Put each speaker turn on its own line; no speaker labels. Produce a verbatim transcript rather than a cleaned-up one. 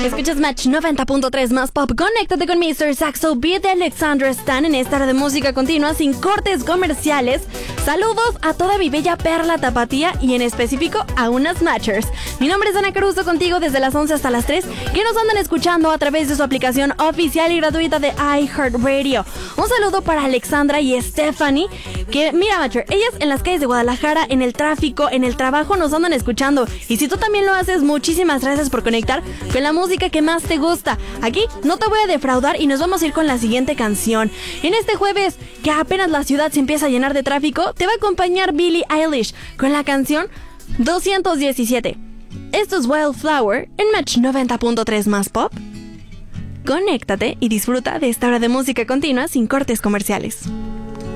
Escuchas Match noventa punto tres más pop. Conéctate con mister Saxo Beat de Alexandra Stan en esta hora de música continua sin cortes comerciales. Saludos a toda mi bella perla tapatía y en específico a unas Matchers. Mi nombre es Ana Caruso, contigo desde las once hasta las tres, que nos andan escuchando a través de su aplicación oficial y gratuita de iHeartRadio. Un saludo para Alexandra y Stephanie, que mira Matcher, ellas en las calles de Guadalajara, en el tráfico, en el trabajo nos andan escuchando. Y si tú también lo haces, muchísimas gracias por conectar con la música que más te gusta. Aquí no te voy a defraudar y nos vamos a ir con la siguiente canción. En este jueves, que apenas la ciudad se empieza a llenar de tráfico, te va a acompañar Billie Eilish con la canción doscientos diecisiete. Esto es Wildflower en Match noventa punto tres más pop. Conéctate y disfruta de esta hora de música continua sin cortes comerciales.